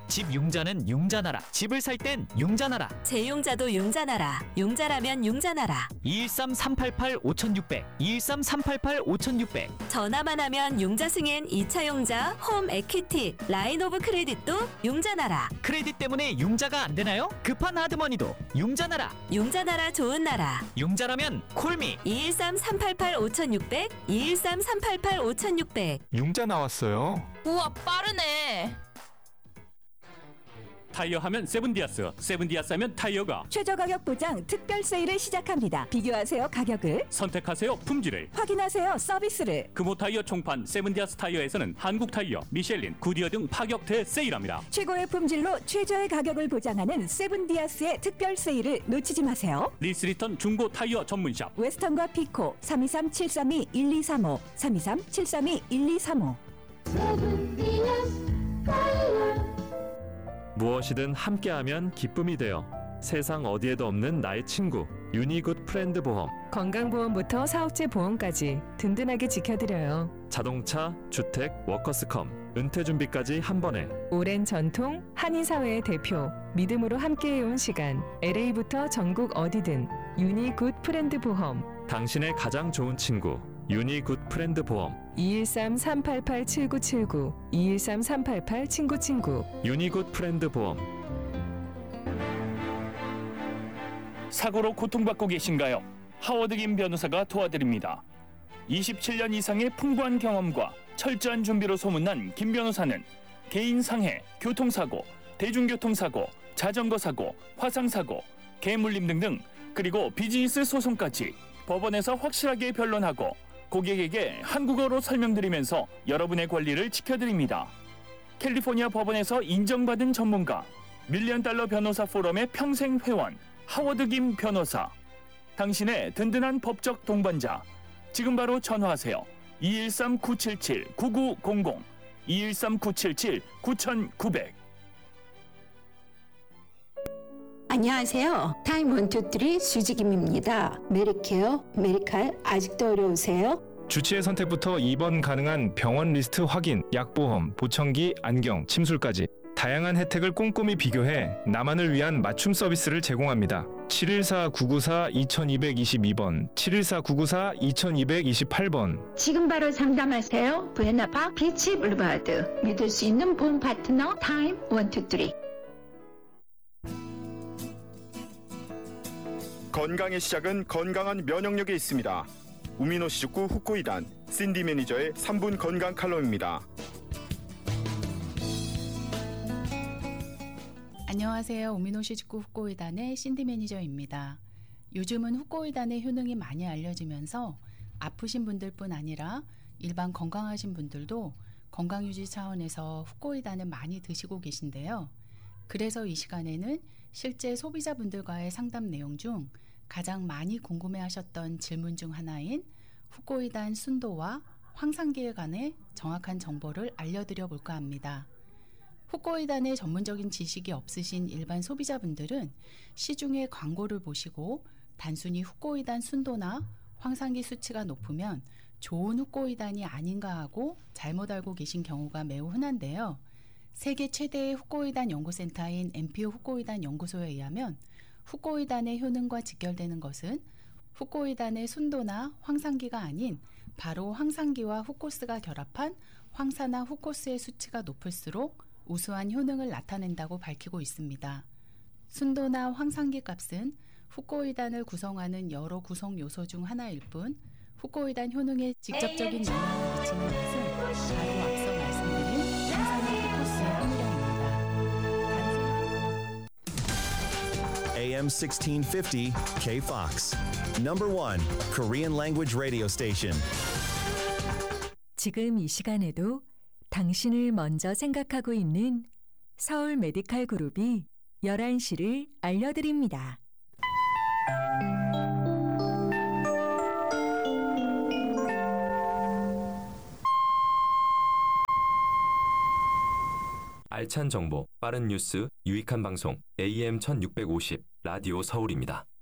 집 융자는 융자나라. 집을 살 땐 융자나라. 제 융자도 융자라면 융자나라. 213-388-5600 213-388-5600 전화만 하면 융자 승인 2차 융자, 홈 에퀴티, 라인 오브 크레딧도 융자나라. 크레딧 때문에 융자가 안 되나요? 급한 하드머니도 융자나라. 융자나라 좋은 나라. 융자라면 콜미. 213-388-5600 213-388-5600 융자 나왔어요. 우와, 빠르네. 타이어 하면 세븐디아스, 세븐디아스 하면 타이어가. 최저 가격 보장 특별 세일을 시작합니다. 비교하세요 가격을, 선택하세요 품질을, 확인하세요 서비스를. 금호 타이어 총판 세븐디아스 타이어에서는 한국 타이어, 미셸린, 구디어 등 파격 대세일합니다. 최고의 품질로 최저의 가격을 보장하는 세븐디아스의 특별 세일을 놓치지 마세요. 리스리턴 중고 타이어 전문샵 웨스턴과 피코 323-732-1235 323-732-1235. 무엇이든 함께하면 기쁨이 되어 세상 어디에도 없는 나의 친구 유니굿 프렌드 보험. 건강보험부터 사업체 보험까지 든든하게 지켜드려요. 자동차, 주택, 워커스컴, 은퇴준비까지 한 번에. 오랜 전통, 한인사회의 대표, 믿음으로 함께해온 시간. LA부터 전국 어디든 유니굿 프렌드 보험. 당신의 가장 좋은 친구 유니굿 프렌드 보험. 213-388-7979 213-388-친구친구 유니굿 프렌드 보험. 사고로 고통받고 계신가요? 하워드 김 변호사가 도와드립니다. 27년 이상의 풍부한 경험과 철저한 준비로 소문난 김 변호사는 개인 상해, 교통사고, 대중교통사고, 자전거 사고, 화상사고, 개물림 등등, 그리고 비즈니스 소송까지 법원에서 확실하게 변론하고 고객에게 한국어로 설명드리면서 여러분의 권리를 지켜드립니다. 캘리포니아 법원에서 인정받은 전문가, $1,000,000 변호사 포럼의 평생 회원, 하워드 김 변호사. 당신의 든든한 법적 동반자. 지금 바로 전화하세요. 213-977-9900 213-977-9900. 안녕하세요. 타임 123 수지김입니다. 메리케어, 메리칼 아직도 어려우세요? 주치의 선택부터 입원 가능한 병원 리스트 확인, 약보험, 보청기, 안경, 침술까지 다양한 혜택을 꼼꼼히 비교해 나만을 위한 맞춤 서비스를 제공합니다. 714-994-2222번, 714-994-2228번. 지금 바로 상담하세요. 부에나파 비치 블루바드. 믿을 수 있는 보험 파트너 타임 123. 건강의 시작은 건강한 면역력에 있습니다. 우미노시 직구 후코이단 신디 매니저의 3분 건강 칼럼입니다. 안녕하세요. 우미노시 직구 후코이단의 신디 매니저입니다. 요즘은 후코이단의 효능이 많이 알려지면서 아프신 분들뿐 아니라 일반 건강하신 분들도 건강유지 차원에서 후코이단을 많이 드시고 계신데요. 그래서 이 시간에는 실제 소비자분들과의 상담 내용 중 가장 많이 궁금해하셨던 질문 중 하나인 후코이단 순도와 황산기에 관해 정확한 정보를 알려드려 볼까 합니다. 후코이단의 전문적인 지식이 없으신 일반 소비자분들은 시중의 광고를 보시고 단순히 후코이단 순도나 황산기 수치가 높으면 좋은 후코이단이 아닌가 하고 잘못 알고 계신 경우가 매우 흔한데요. 세계 최대의 후코이단 연구센터인 엠피오 후코이단 연구소에 의하면 후코이단의 효능과 직결되는 것은 후코이단의 순도나 황산기가 아닌 바로 황산기와 후코스가 결합한 황산화 후코스의 수치가 높을수록 우수한 효능을 나타낸다고 밝히고 있습니다. 순도나 황산기 값은 후코이단을 구성하는 여러 구성 요소 중 하나일 뿐 후코이단 효능에 직접적인 영향을 미치는 것은 바로 앞서 말씀드린 황산화 후코스의 함량입니다. AM 1650 KFOX. Number 1 Korean language radio station. 지금 이 시간에도 당신을 먼저 생각하고 있는 서울 메디칼 그룹이 11시를 알려드립니다. 알찬 정보, 빠른 뉴스, 유익한 방송 AM 1650 라디오 서울입니다.